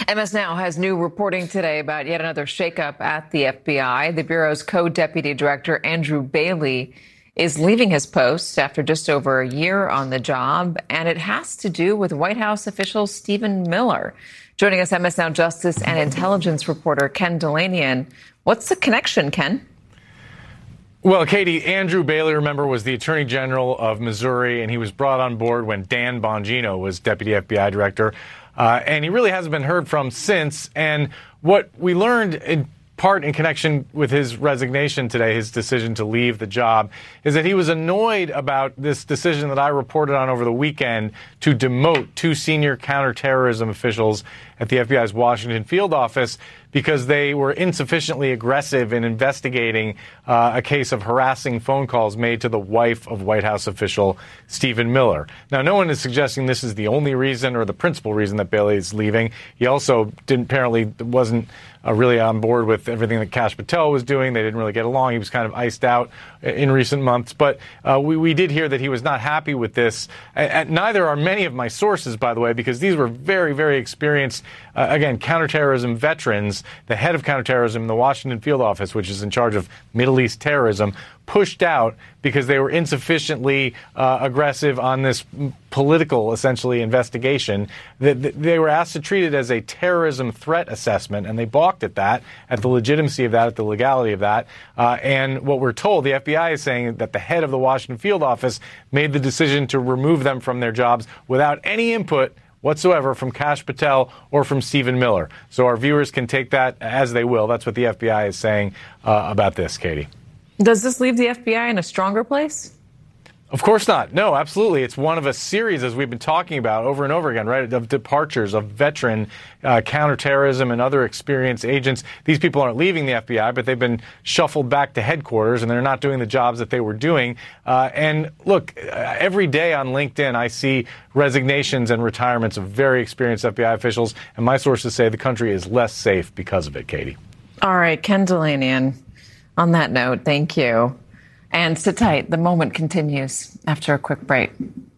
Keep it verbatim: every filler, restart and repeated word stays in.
M S Now has new reporting today about yet another shakeup at the F B I. The Bureau's co-deputy director, Andrew Bailey, is leaving his post after just over a year on the job, and it has to do with White House official Stephen Miller. Joining us, M S Now Justice and Intelligence reporter Ken Dilanian. What's the connection, Ken? Well, Katie, Andrew Bailey, remember, was the Attorney General of Missouri, and he was brought on board when Dan Bongino was Deputy F B I Director. Uh, and he really hasn't been heard from since. And what we learned in part in connection with his resignation today, his decision to leave the job, is that he was annoyed about this decision that I reported on over the weekend to demote two senior counterterrorism officials at the F B I's Washington field office because they were insufficiently aggressive in investigating uh, a case of harassing phone calls made to the wife of White House official Stephen Miller. Now, no one is suggesting this is the only reason or the principal reason that Bailey is leaving. He also didn't apparently wasn't uh, really on board with everything that Kash Patel was doing. They didn't really get along. He was kind of iced out in recent months. But uh, we, we did hear that he was not happy with this. And neither are many of my sources, by the way, because these were very, very experienced, uh, again, counterterrorism veterans. The head of counterterrorism in the Washington field office, which is in charge of Middle East terrorism, pushed out because they were insufficiently uh, aggressive on this political, essentially, investigation. They were asked to treat it as a terrorism threat assessment, and they balked at that, at the legitimacy of that, at the legality of that. Uh, and what we're told, the F B I is saying that the head of the Washington field office made the decision to remove them from their jobs without any input whatsoever from Kash Patel or from Stephen Miller. So our viewers can take that as they will. That's what the F B I is saying uh, about this, Katie. Does this leave the F B I in a stronger place? Of course not. No, absolutely. It's one of a series, as we've been talking about over and over again, right, of departures of veteran uh, counterterrorism and other experienced agents. These people aren't leaving the F B I, but they've been shuffled back to headquarters, and they're not doing the jobs that they were doing. Uh, and look, every day on LinkedIn, I see resignations and retirements of very experienced F B I officials, and my sources say the country is less safe because of it, Katie. All right, Ken Dilanian. On that note, thank you. And sit tight. The moment continues after a quick break.